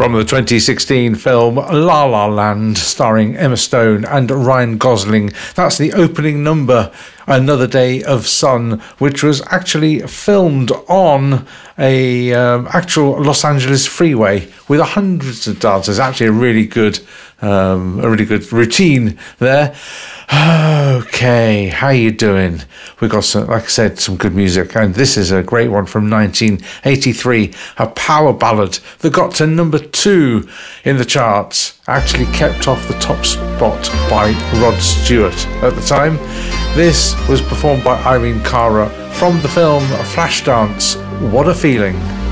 From the 2016 film La La Land, starring Emma Stone and Ryan Gosling. That's the opening number, Another Day of Sun, which was actually filmed on a actual Los Angeles freeway with hundreds of dancers. Actually, a really good routine there. Okay, how you doing? We've got some, like I said, some good music, and this is a great one from 1983, a power ballad that got to number 2 in the charts, actually kept off the top spot by Rod Stewart at the time. This was performed by Irene Cara from the film Flashdance, What a Feeling.